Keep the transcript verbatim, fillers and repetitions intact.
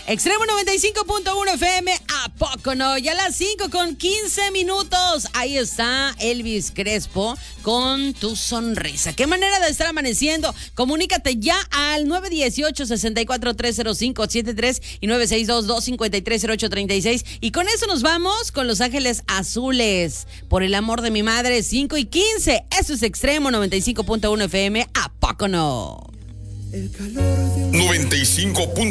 Extremo noventa y cinco punto uno F M, ¿a poco no? Ya a las cinco con quince minutos. Ahí está Elvis Crespo con Tu Sonrisa. Qué manera de estar amaneciendo. Comunícate ya al nueve uno ocho, seis cuatro tres cero cinco siete tres y nueve seis dos, dos cinco tres, cero ocho tres seis. Y con eso nos vamos con Los Ángeles Azules. Por el amor de mi madre, cinco y quince. Eso es Extremo noventa y cinco punto uno F M, ¿a poco no? noventa y cinco.